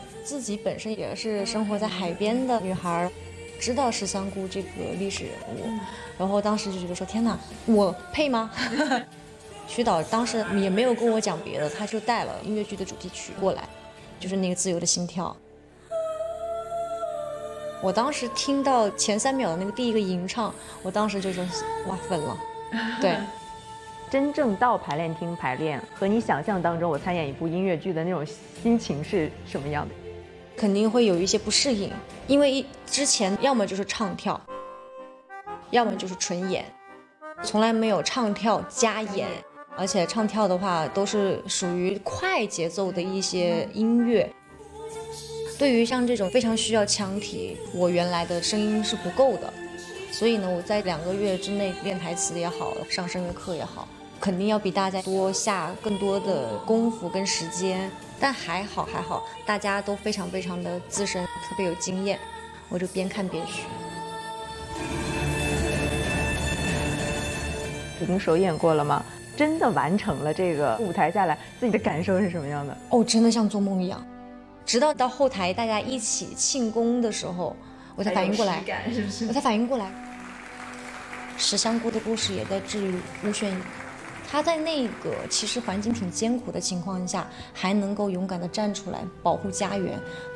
自己本身也是生活在海边的女孩，知道石香姑这个历史人物，然后当时就觉得说天哪，我配吗？徐导当时也没有跟我讲别的，他就带了音乐剧的主题曲过来，就是那个自由的心跳。我当时听到前3秒的那个第一个吟唱，我当时就说哇粉了。对， 真正到排练厅排练，和你想象当中我参演一部音乐剧的那种心情是什么样的？ 肯定会有一些不适应，因为之前要么就是唱跳，要么就是纯演，从来没有唱跳加演，而且唱跳的话都是属于快节奏的一些音乐。对于像这种非常需要腔体，我原来的声音是不够的，所以呢，我在2个月之内练台词也好，上声乐课也好，肯定要比大家多下更多的功夫跟时间。但还好，大家都非常的资深，特别有经验，我就边看边学。 已经首演过了吗？真的完成了这个舞台下来，自己的感受是什么样的？ 哦，真的像做梦一样。直到后台大家一起庆功的时候，我才反应过来， 是不是？ 我才反应过来，石香姑的故事也在治愈吴宣仪。她在那个其实环境挺艰苦的情况下，还能够勇敢地站出来保护家园，